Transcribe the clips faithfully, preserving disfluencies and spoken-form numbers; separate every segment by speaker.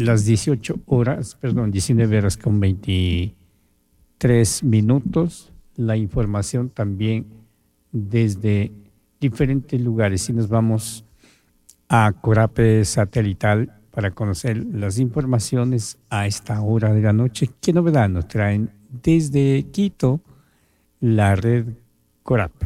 Speaker 1: las dieciocho horas, perdón, diecinueve horas con veintitrés minutos. La información también desde diferentes lugares. Si nos vamos a Corape Satelital para conocer las informaciones a esta hora de la noche, ¿qué novedad nos traen desde Quito la red Corape?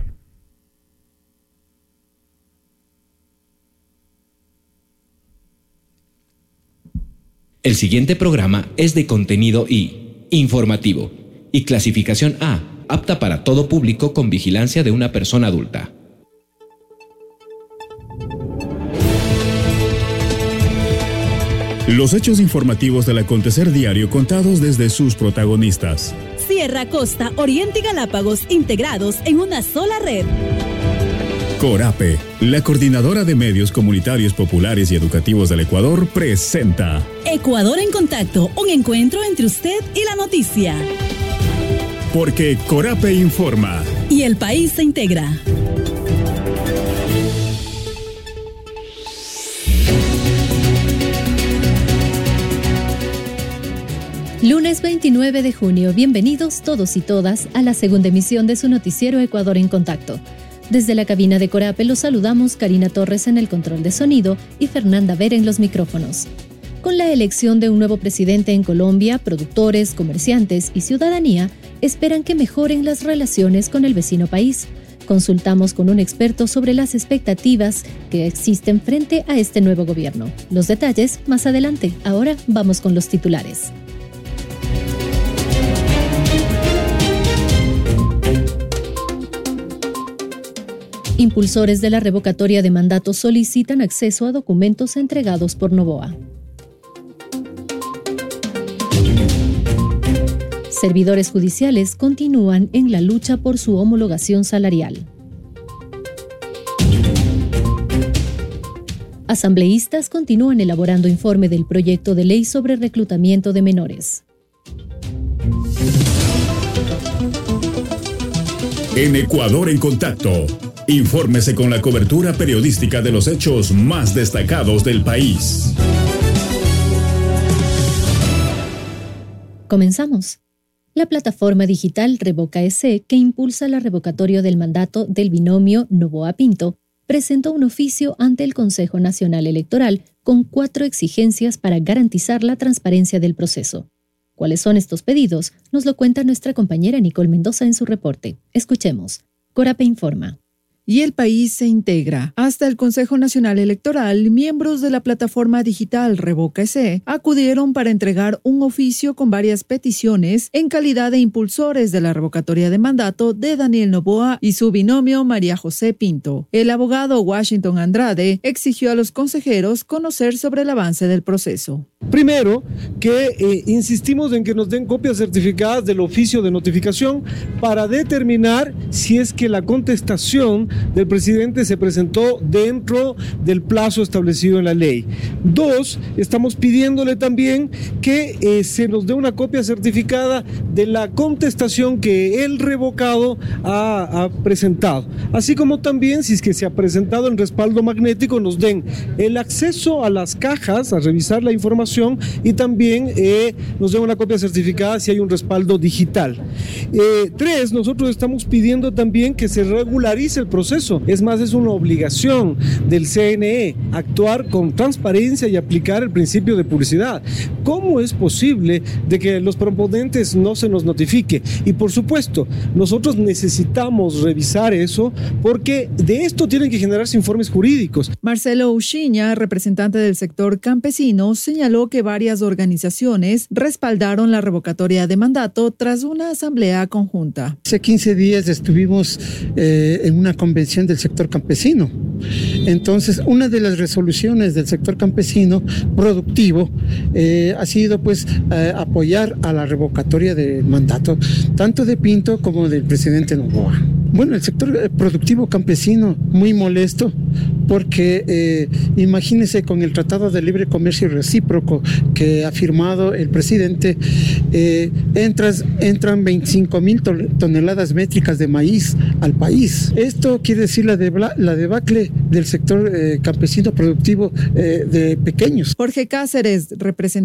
Speaker 2: El siguiente programa es de contenido I, informativo, y clasificación A, apta para todo público con vigilancia de una persona adulta.
Speaker 3: Los hechos informativos del acontecer diario contados desde sus protagonistas.
Speaker 4: Sierra, Costa, Oriente y Galápagos integrados en una sola red.
Speaker 3: Corape, la coordinadora de medios comunitarios populares y educativos del Ecuador, presenta
Speaker 4: Ecuador en Contacto, un encuentro entre usted y la noticia.
Speaker 3: Porque Corape informa.
Speaker 4: Y el país se integra.
Speaker 5: Lunes veintinueve de junio, bienvenidos todos y todas a la segunda emisión de su noticiero Ecuador en Contacto. Desde la cabina de Corape los saludamos Karina Torres en el control de sonido y Fernanda Vera en los micrófonos. Con la elección de un nuevo presidente en Colombia, productores, comerciantes y ciudadanía esperan que mejoren las relaciones con el vecino país. Consultamos con un experto sobre las expectativas que existen frente a este nuevo gobierno. Los detalles más adelante. Ahora vamos con los titulares. Impulsores de la revocatoria de mandato solicitan acceso a documentos entregados por Noboa. Servidores judiciales continúan en la lucha por su homologación salarial. Asambleístas continúan elaborando informe del proyecto de ley sobre reclutamiento de menores.
Speaker 3: En Ecuador en Contacto, infórmese con la cobertura periodística de los hechos más destacados del país.
Speaker 5: Comenzamos. La plataforma digital Revoca E C, que impulsa la revocatoria del mandato del binomio Noboa-Pinto, presentó un oficio ante el Consejo Nacional Electoral con cuatro exigencias para garantizar la transparencia del proceso. ¿Cuáles son estos pedidos? Nos lo cuenta nuestra compañera Nicole Mendoza en su reporte. Escuchemos. Corape informa.
Speaker 6: Y el país se integra. Hasta el Consejo Nacional Electoral, miembros de la plataforma digital Revoca E C acudieron para entregar un oficio con varias peticiones en calidad de impulsores de la revocatoria de mandato de Daniel Noboa y su binomio María José Pinto. El abogado Washington Andrade exigió a los consejeros conocer sobre el avance del proceso.
Speaker 7: Primero, que eh, insistimos en que nos den copias certificadas del oficio de notificación para determinar si es que la contestación del presidente se presentó dentro del plazo establecido en la ley. Dos, estamos pidiéndole también que eh, se nos dé una copia certificada de la contestación que el revocado ha, ha presentado, así como también, si es que se ha presentado en respaldo magnético, nos den el acceso a las cajas, a revisar la información, y también eh, nos den una copia certificada si hay un respaldo digital. Eh, tres, nosotros estamos pidiendo también que se regularice el proceso. Es más, es una obligación del C N E actuar con transparencia y aplicar el principio de publicidad. ¿Cómo es posible de que los proponentes no se nos notifique? Y por supuesto, nosotros necesitamos revisar eso porque de esto tienen que generarse informes jurídicos.
Speaker 6: Marcelo Uchiña, representante del sector campesino, señaló que varias organizaciones respaldaron la revocatoria de mandato tras una asamblea conjunta.
Speaker 8: Hace quince días estuvimos eh, en una convención del sector campesino. Entonces, una de las resoluciones del sector campesino productivo eh, ha sido pues eh, apoyar a la revocatoria de mandato tanto de Pinto como del presidente Noboa. Bueno, el sector productivo campesino muy molesto porque eh, imagínense, con el Tratado de Libre Comercio Recíproco que ha firmado el presidente, eh, entras, entran veinticinco mil toneladas métricas de maíz al país. Esto quiere decir la, debla, la debacle del sector eh, campesino productivo eh, de pequeños.
Speaker 6: Jorge Cáceres, representante